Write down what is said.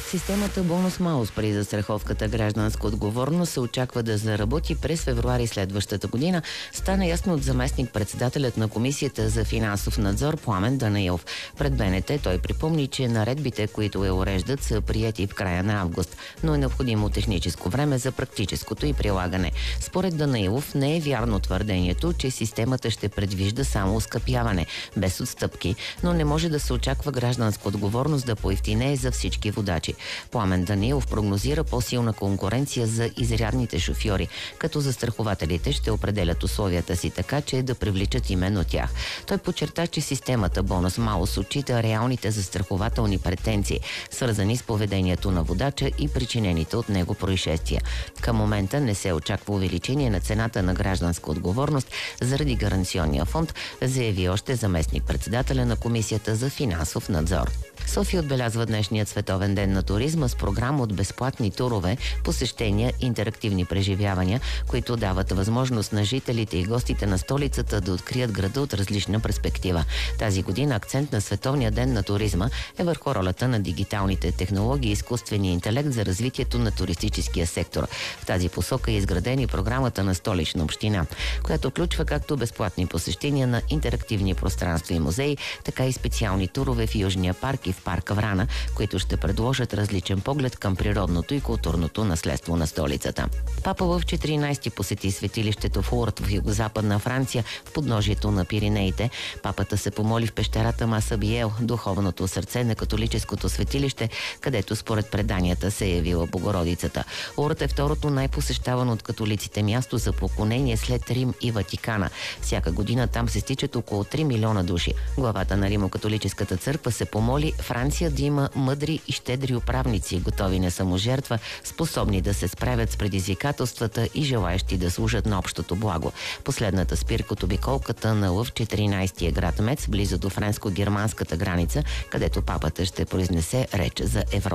Системата бонус-малус при застраховката гражданска отговорност се очаква да заработи през февруари следващата година. Стана ясно от заместник-председателят на Комисията за финансов надзор Пламен Данаилов. Пред БНТ той припомни, че наредбите, които я уреждат, са приети в края на август, но е необходимо техническо време за практическото и прилагане. Според Данаилов не е вярно твърдението, че системата ще предвижда само оскъпяване, без отстъпки, но не може да се очаква гражданска отговорност да поевтинее за всички водачи. Пламен Данаилов прогнозира по-силна конкуренция за изрядните шофьори, като застрахователите ще определят условията си така, че да привличат именно тях. Той подчерта, че системата бонус-малус отчита реалните застрахователни претенции, свързани с поведението на водача и причинените от него происшествия. Към момента не се очаква увеличение на цената на гражданска отговорност заради гаранционния фонд, заяви още заместник-председателя на Комисията за финансов надзор. София отбелязва днешният световен ден на туризма с програма от безплатни турове, посещения, интерактивни преживявания, които дават възможност на жителите и гостите на столицата да открият града от различна перспектива. Тази година акцент на световния ден на туризма е върху ролята на дигиталните технологии и изкуствения интелект за развитието на туристическия сектор. В тази посока е изградена и програмата на Столична община, която включва както безплатни посещения на интерактивни пространства и музеи, така и специални турове в Южния парк и в парка Врана, които ще предложат различен поглед към природното и културното наследство на столицата. Папа в 14-ти посети светилището в Лурд в югозападна Франция в подножието на Пиринеите. Папата се помоли в пещерата Масабиел, духовното сърце на католическото светилище, където според преданията се е явила Богородицата. Лурд е второто най-посещавано от католиците място за поклонение след Рим и Ватикана. Всяка година там се стичат около 3 милиона души. Главата на Римо-католическата църква се помоли Франция да има мъдри и щедри управници, готови на саможертва, способни да се справят с предизвикателствата и желаещи да служат на общото благо. Последната спирка от обиколката на Лъв 14 е град Мец, близо до френско-германската граница, където папата ще произнесе реч за Европа.